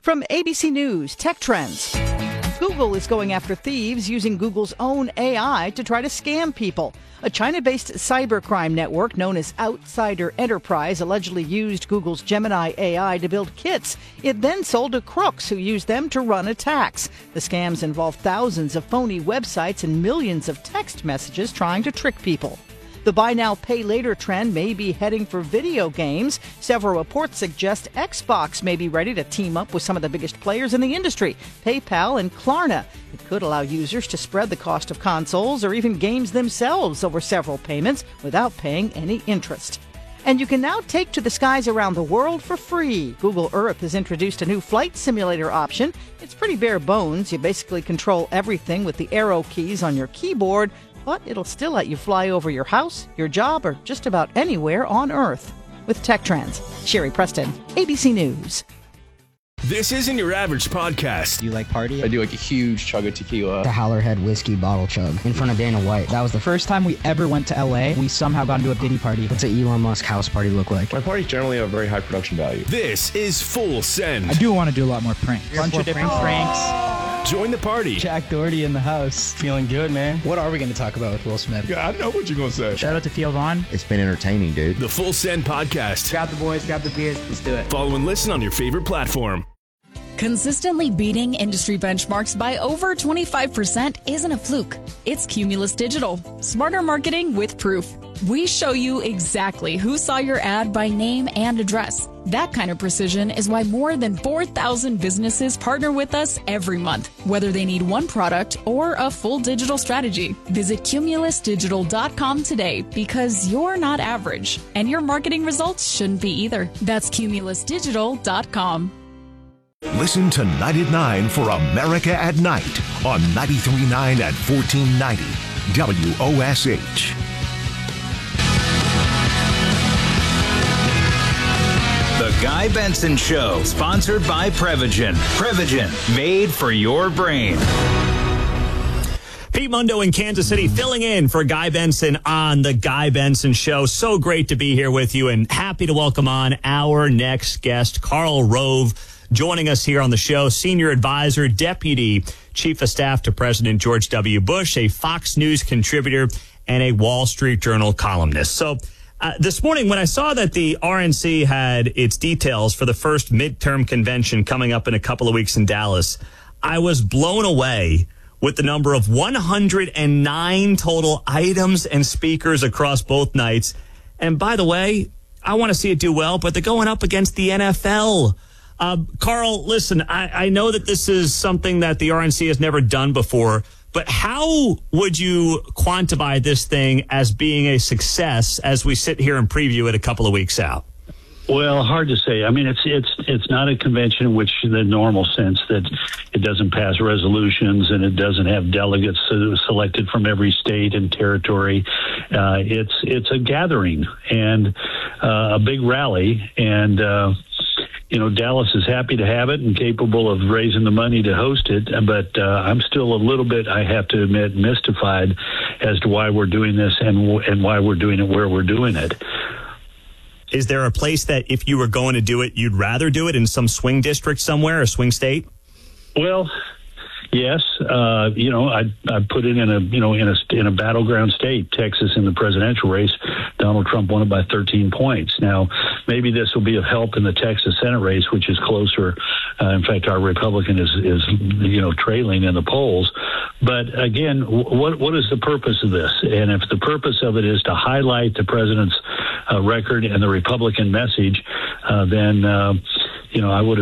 From ABC News, Tech Trends. Google is going after thieves using Google's own AI to try to scam people. A China-based cybercrime network known as Outsider Enterprise allegedly used Google's Gemini AI to build kits. It then sold to crooks who used them to run attacks. The scams involve thousands of phony websites and millions of text messages trying to trick people. The buy now, pay later trend may be heading for video games. Several reports suggest Xbox may be ready to team up with some of the biggest players in the industry, PayPal and Klarna. It could allow users to spread the cost of consoles or even games themselves over several payments without paying any interest. And you can now take to the skies around the world for free. Google Earth has introduced a new flight simulator option. It's pretty bare bones. You basically control everything with the arrow keys on your keyboard, but it'll still let you fly over your house, your job, or just about anywhere on Earth. With Tech Trends, Sherry Preston, ABC News. This isn't your average podcast. Do you like party? I do like a huge chug of tequila. The Howlerhead whiskey bottle chug in front of Dana White. That was the first time we ever went to LA. We somehow got into a Diddy party. What's an Elon Musk house party look like? My parties generally have very high production value. This is Full Send. I do want to do a lot more pranks. Bunch of different pranks. Join the party. Jack Doherty in the house. Feeling good, man. What are we going to talk about with Will Smith? Yeah, I know what you're going to say. Shout out to Theo Vaughn. It's been entertaining, dude. The Full Send podcast. Grab the boys, grab the beers. Let's do it. Follow and listen on your favorite platform. Consistently beating industry benchmarks by over 25% isn't a fluke. It's Cumulus Digital. Smarter marketing with proof. We show you exactly who saw your ad by name and address. That kind of precision is why more than 4,000 businesses partner with us every month, whether they need one product or a full digital strategy. Visit cumulusdigital.com today because you're not average, and your marketing results shouldn't be either. That's cumulusdigital.com. Listen to Night at 9 for America at Night on 93.9 at 1490 WOSH. The Guy Benson Show, sponsored by Prevagen. Prevagen, made for your brain. Pete Mundo in Kansas City filling in for Guy Benson on The Guy Benson Show. So great to be here with you and happy to welcome on our next guest, Karl Rove, joining us here on the show, senior advisor, deputy chief of staff to President George W. Bush, a Fox News contributor, and a Wall Street Journal columnist. So this morning, when I saw that the RNC had its details for the first midterm convention coming up in a couple of weeks in Dallas, I was blown away with the number of 109 total items and speakers across both nights. And by the way, I want to see it do well, but they're going up against the NFL. Karl, listen, I know that this is something that the RNC has never done before, but how would you quantify this thing as being a success as we sit here and preview it a couple of weeks out? Well, hard to say. I mean, it's not a convention in which the normal sense that it doesn't pass resolutions and it doesn't have delegates selected from every state and territory. It's a gathering and a big rally, and Dallas is happy to have it and capable of raising the money to host it. But I'm still a little bit, I have to admit, mystified as to why we're doing this and why we're doing it where we're doing it. Is there a place that if you were going to do it, you'd rather do it in some swing district somewhere, a swing state? Well, yes. I put it in a battleground state, Texas, in the presidential race. Donald Trump won it by 13 points. Now, maybe this will be of help in the Texas Senate race, which is closer. In fact, our Republican is trailing in the polls. But again, what is the purpose of this? And if the purpose of it is to highlight the president's record and the Republican message, then I would